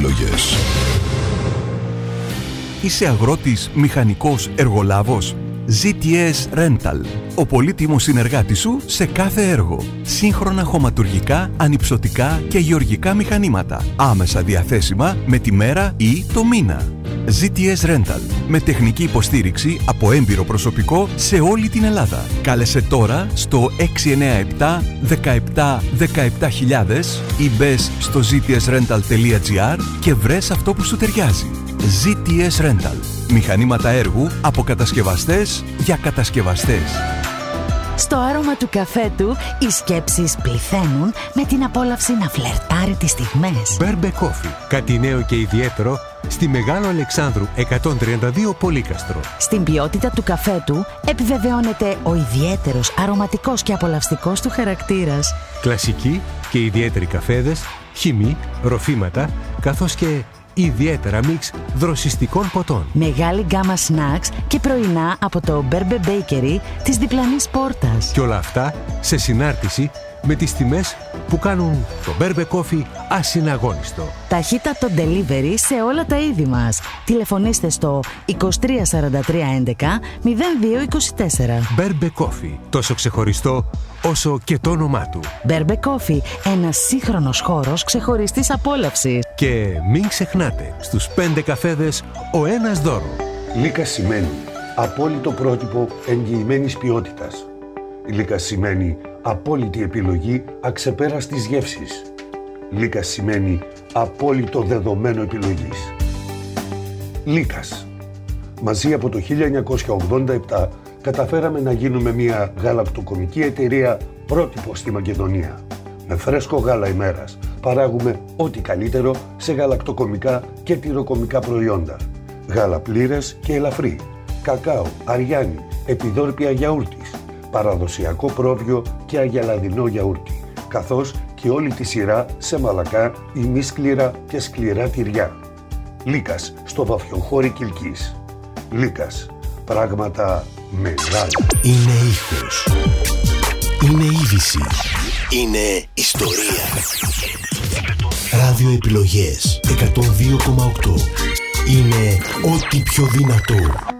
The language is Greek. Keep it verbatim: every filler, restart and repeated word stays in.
επιλογές. Είσαι αγρότης, μηχανικός, εργολάβος? ζι τι ες Rental. Ο πολύτιμος συνεργάτης σου σε κάθε έργο. Σύγχρονα χωματουργικά, ανυψωτικά και γεωργικά μηχανήματα. Άμεσα διαθέσιμα με τη μέρα ή το μήνα. ζι τι ες Rental. Με τεχνική υποστήριξη από έμπειρο προσωπικό σε όλη την Ελλάδα. Κάλεσε τώρα στο έξι εννιά επτά δεκαεπτά δεκαεπτά χιλιάδες ή μπες στο ζι τι ες ρένταλ τελεία τζι άρ και βρες αυτό που σου ταιριάζει. ζι τι ες Rental. Μηχανήματα έργου από κατασκευαστές για κατασκευαστές. Στο άρωμα του καφέ του, οι σκέψεις πληθαίνουν με την απόλαυση να φλερτάρει τις στιγμές. Μπέρμπε Κόφι. Κάτι νέο και ιδιαίτερο στη Μεγάλο Αλεξάνδρου εκατόν τριάντα δύο Πολύκαστρο. Στην ποιότητα του καφέ του επιβεβαιώνεται ο ιδιαίτερος, αρωματικός και απολαυστικός του χαρακτήρας. Κλασικοί και ιδιαίτεροι καφέδες, χυμή, ροφήματα, καθώς και ιδιαίτερα μίξ δροσιστικών ποτών. Μεγάλη γκάμα snacks και πρωινά από το Berbe Bakery της διπλανής πόρτας. Και όλα αυτά σε συνάρτηση με τις τιμές που κάνουν το Berbe Coffee ασυναγώνιστο. Ταχύτατο delivery σε όλα τα είδη μας. Τηλεφωνήστε στο είκοσι τρία σαράντα τρία έντεκα μηδέν δύο είκοσι τέσσερα. Berbe Coffee. Τόσο ξεχωριστό όσο και το όνομά του. Berbe Coffee. Ένας σύγχρονος χώρος ξεχωριστής απόλαυσης. Και μην ξεχνάτε, στους πέντε καφέδες ο ένας δώρο. Λίκα σημαίνει απόλυτο πρότυπο εγγυημένης ποιότητας. Λίκα σημαίνει απόλυτη επιλογή αξεπέραστης γεύσης. Λίκας σημαίνει απόλυτο δεδομένο επιλογής. Λίκας. Μαζί από το χίλια εννιακόσια ογδόντα επτά καταφέραμε να γίνουμε μια γαλακτοκομική εταιρεία πρότυπο στη Μακεδονία. Με φρέσκο γάλα ημέρας παράγουμε ό,τι καλύτερο σε γαλακτοκομικά και τυροκομικά προϊόντα. Γάλα πλήρες και ελαφρύ, κακάο, αριάνι, επιδόρπια γιαούρτης, παραδοσιακό πρόβιο και αγελαδινό γιαούρτι, καθώς και όλη τη σειρά σε μαλακά, ημίσκληρα και σκληρά τυριά. Λίκας στο Βαφιοχώρι Κιλκής. Λίκας. Πράγματα μεγάλα. Είναι ήχος. Είναι είδηση. Είναι ιστορία. Ραδιοεπιλογές εκατόν δύο κόμμα οκτώ. Είναι ό,τι πιο δυνατό.